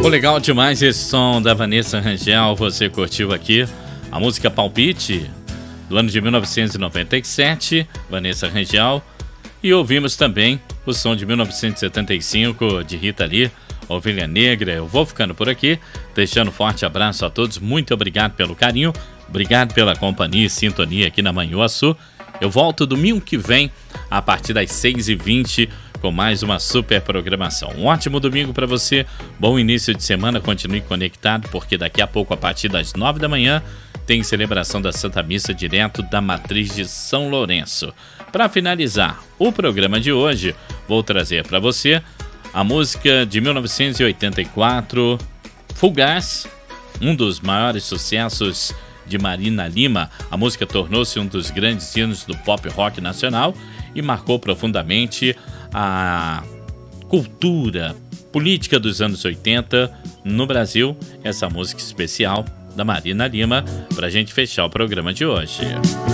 Pô, legal demais esse som da Vanessa Rangel. Você curtiu aqui a música Palpite, do ano de 1997, Vanessa Rangel. E ouvimos também o som de 1975 de Rita Lee, Ovelha Negra. Eu vou ficando por aqui, deixando um forte abraço a todos. Muito obrigado pelo carinho, obrigado pela companhia e sintonia aqui na Manhuaçu. Eu volto domingo que vem, a partir das 6h20, com mais uma super programação. Um ótimo domingo para você, bom início de semana, continue conectado, porque daqui a pouco, a partir das 9 da manhã, tem celebração da Santa Missa direto da Matriz de São Lourenço. Para finalizar o programa de hoje, vou trazer para você a música de 1984, Fugaz, um dos maiores sucessos de Marina Lima. A música tornou-se um dos grandes hinos do pop rock nacional e marcou profundamente a cultura política dos anos 80 no Brasil. Essa música especial da Marina Lima, para a gente fechar o programa de hoje.